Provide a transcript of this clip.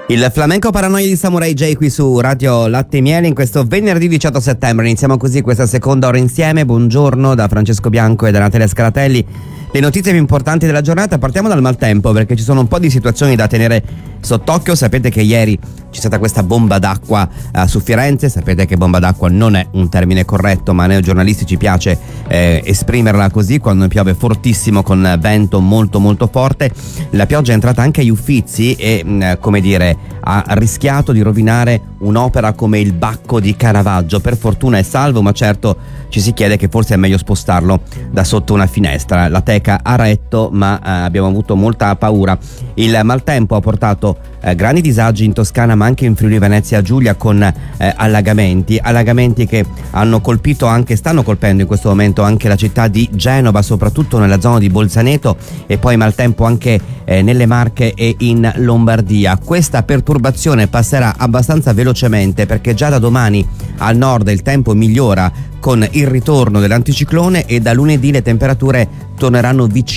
Il flamenco Paranoia di Samurai J qui su Radio Latte e Miele in questo venerdì 18 settembre. Iniziamo così questa seconda ora insieme. Buongiorno da Francesco Bianco e da Natalia Scaratelli. Le notizie più importanti della giornata, partiamo dal maltempo perché ci sono un po' di situazioni da tenere sott'occhio. Sapete che ieri c'è stata questa bomba d'acqua su Firenze. Sapete che bomba d'acqua non è un termine corretto, ma a noi giornalisti ci piace esprimerla così quando piove fortissimo con vento molto molto forte. La pioggia è entrata anche agli Uffizi e come dire ha rischiato di rovinare un'opera come il Bacco di Caravaggio. Per fortuna è salvo, ma certo ci si chiede che forse è meglio spostarlo da sotto una finestra. La teca ha retto, ma abbiamo avuto molta paura. Il maltempo ha portato grandi disagi in Toscana, ma anche in Friuli Venezia Giulia, con allagamenti che hanno colpito anche, stanno colpendo in questo momento anche la città di Genova, soprattutto nella zona di Bolzaneto, e poi maltempo anche nelle Marche e in Lombardia. Questa perturbazione passerà abbastanza velocemente perché già da domani al nord il tempo migliora con il ritorno dell'anticiclone e da lunedì le temperature torneranno vicine